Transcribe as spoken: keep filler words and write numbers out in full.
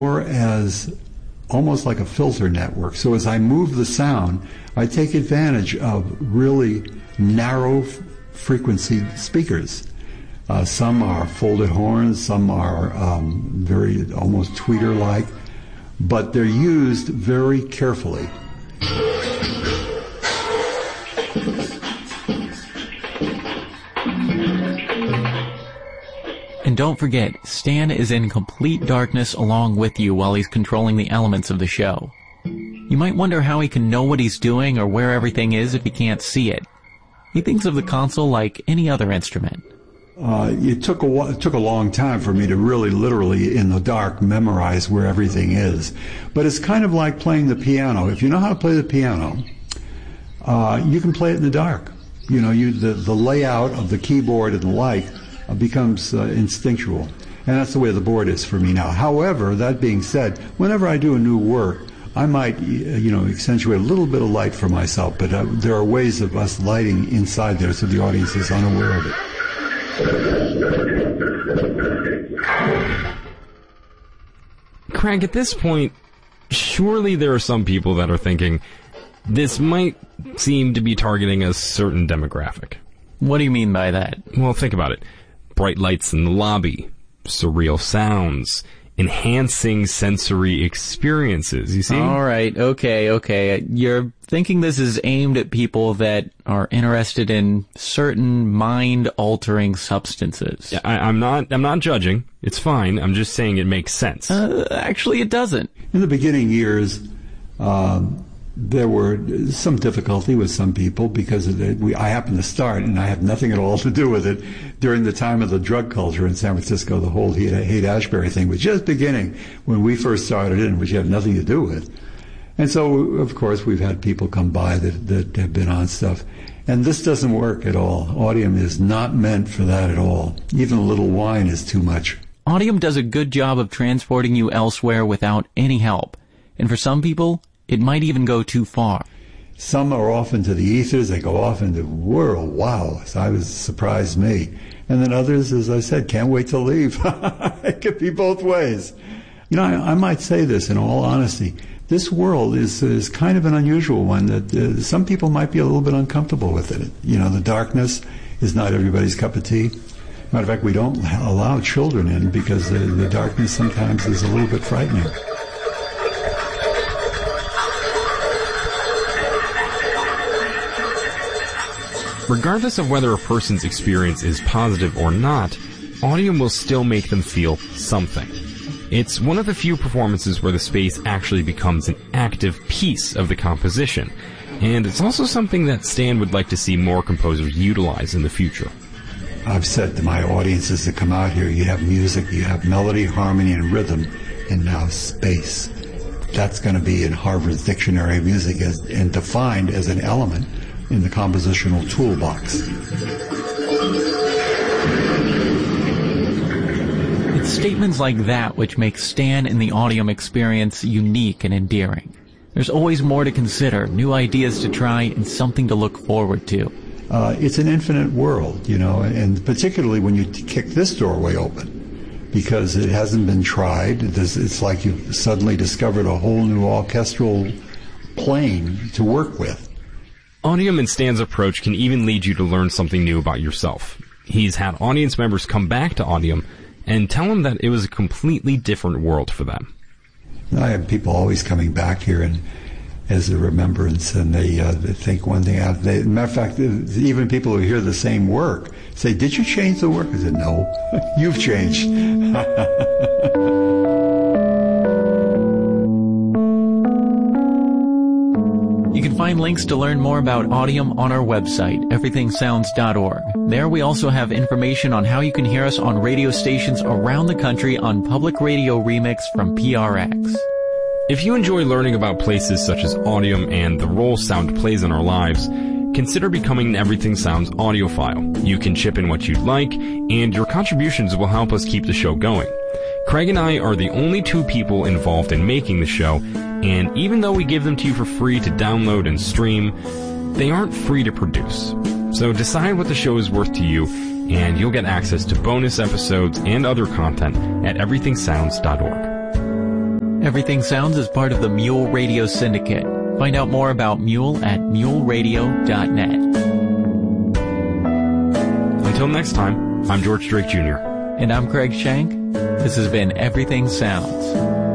Or as almost like a filter network. So as I move the sound, I take advantage of really narrow f- frequency speakers. Uh, some are folded horns, some are um, very almost tweeter-like, but they're used very carefully. And don't forget, Stan is in complete darkness along with you while he's controlling the elements of the show. You might wonder how he can know what he's doing or where everything is if he can't see it. He thinks of the console like any other instrument. Uh, it took a it took a long time for me to really, literally, in the dark, memorize where everything is. But it's kind of like playing the piano. If you know how to play the piano, uh, you can play it in the dark. You know, you the, the layout of the keyboard and the like uh, becomes uh, instinctual. And that's the way the board is for me now. However, that being said, whenever I do a new work, I might, you know, accentuate a little bit of light for myself, but uh, there are ways of us lighting inside there so the audience is unaware of it. Craig, at this point, surely there are some people that are thinking, this might seem to be targeting a certain demographic. What do you mean by that? Well, think about it. Bright lights in the lobby, surreal sounds, enhancing sensory experiences, you see? All right, okay, okay. You're thinking this is aimed at people that are interested in certain mind-altering substances. I, I'm not I'm not judging. It's fine. I'm just saying it makes sense. Uh, actually, it doesn't. In the beginning years, um, there were some difficulty with some people because of the, we, I happened to start, and I had nothing at all to do with it, during the time of the drug culture in San Francisco. The whole Haight-Ashbury thing was just beginning when we first started in, which had nothing to do with. And so, of course, we've had people come by that, that have been on stuff. And this doesn't work at all. Audium is not meant for that at all. Even a little wine is too much. Audium does a good job of transporting you elsewhere without any help. And for some people, it might even go too far. Some are off into the ethers. They go off into the world. Wow. So I was surprised me. And then others, as I said, can't wait to leave. It could be both ways. You know, I, I might say this in all honesty. This world is is kind of an unusual one that uh, some people might be a little bit uncomfortable with it. You know, the darkness is not everybody's cup of tea. Matter of fact, we don't allow children in because the, the darkness sometimes is a little bit frightening. Regardless of whether a person's experience is positive or not, Audium will still make them feel something. It's one of the few performances where the space actually becomes an active piece of the composition, and it's also something that Stan would like to see more composers utilize in the future. I've said to my audiences that come out here, you have music, you have melody, harmony, and rhythm, and now space. That's going to be in Harvard's Dictionary of Music as, and defined as an element in the compositional toolbox. It's statements like that which make Stan and the Audium experience unique and endearing. There's always more to consider, new ideas to try, and something to look forward to. Uh, it's an infinite world, you know, and particularly when you t- kick this doorway open, because it hasn't been tried. It's, it's like you've suddenly discovered a whole new orchestral plane to work with. Audium and Stan's approach can even lead you to learn something new about yourself. He's had audience members come back to Audium and tell him that it was a completely different world for them. I have people always coming back here and as a remembrance, and they, uh, they think one thing out. They, matter of fact, even people who hear the same work say, "Did you change the work?" I said, "No, you've changed." You can find links to learn more about Audium on our website, everything sounds dot org. There we also have information on how you can hear us on radio stations around the country on Public Radio Remix from P R X. If you enjoy learning about places such as Audium and the role sound plays in our lives, consider becoming an Everything Sounds audiophile. You can chip in what you'd like, and your contributions will help us keep the show going. Craig and I are the only two people involved in making the show, and even though we give them to you for free to download and stream, they aren't free to produce. So decide what the show is worth to you, and you'll get access to bonus episodes and other content at everything sounds dot org. Everything Sounds is part of the Mule Radio Syndicate. Find out more about Mule at mule radio dot net. Until next time, I'm George Drake Junior And I'm Craig Shank. This has been Everything Sounds.